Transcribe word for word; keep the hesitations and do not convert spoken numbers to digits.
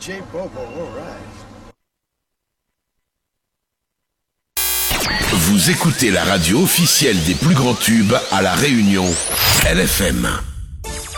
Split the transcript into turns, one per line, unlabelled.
J Bobo, all right.
Vous écoutez la radio officielle des plus grands tubes à La Réunion, L F M.